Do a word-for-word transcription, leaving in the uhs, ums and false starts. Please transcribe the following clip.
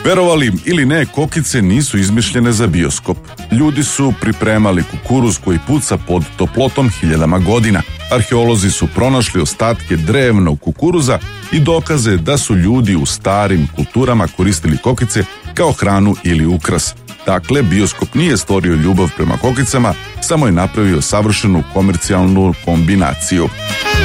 Verovali ili ne, kokice nisu izmišljene za bioskop. Ljudi su pripremali kukuruz koji puca pod toplotom hiljadama godina. Arheolozi su pronašli ostatke drevnog kukuruza i dokaze da su ljudi u starim kulturama koristili kokice kao hranu ili ukras. Dakle, bioskop nije stvorio ljubav prema kokicama, samo je napravio savršenu komercijalnu kombinaciju.